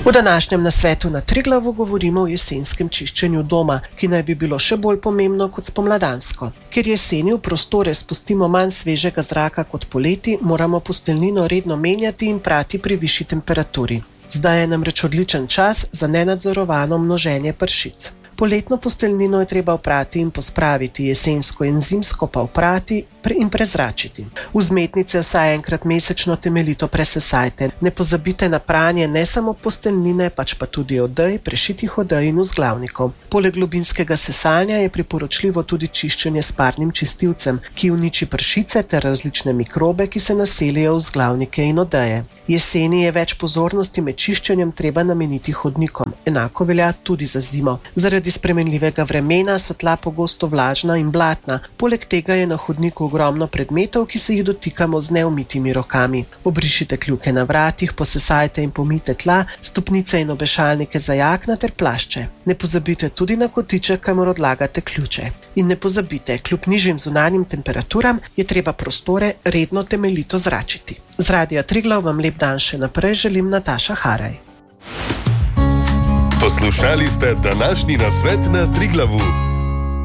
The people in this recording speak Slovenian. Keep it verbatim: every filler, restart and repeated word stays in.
V današnjem nasvetu na Triglavu govorimo o jesenskem čiščenju doma, ki naj bi bilo še bolj pomembno kot spomladansko. Ker jeseni v prostore spustimo manj svežega zraka kot poleti, moramo posteljnino redno menjati in prati pri višji temperaturi. Zdaj je namreč odličen čas za nenadzorovano množenje pršic. Poletno posteljnino je treba oprati in pospraviti, jesensko in zimsko pa oprati in prezračiti. Vzmetnice vsaj enkrat mesečno temeljito presesajte. Ne pozabite na pranje ne samo posteljnine, pač pa tudi odej, prešitih odej in vzglavnikov. Poleg globinskega sesanja je priporočljivo tudi čiščenje s parnim čistilcem, ki uniči pršice ter različne mikrobe, ki se naselijo v vzglavnike in odeje. Jeseni je več pozornosti med čiščenjem treba nameniti hodnikom. Enako velja tudi za zimo. Zaradi spremenljivega vremena so tla pogosto vlažna in blatna. Poleg tega je na hodniku ogromno predmetov, ki se jih dotikamo z neumitimi rokami. Obrišite kljuke na vratih, posesajte in pomijte tla, stopnice in obešalnike za jakna ter plašče. Ne pozabite tudi na kotiček, kamor odlagate ključe. In ne pozabite, kljub nižjim zunanjim temperaturam je treba prostore redno temeljito zračiti. Z Radia Triglav vam lep dan še naprej želim Nataša Haraj. Poslušali ste današnji nasvet na Triglavu.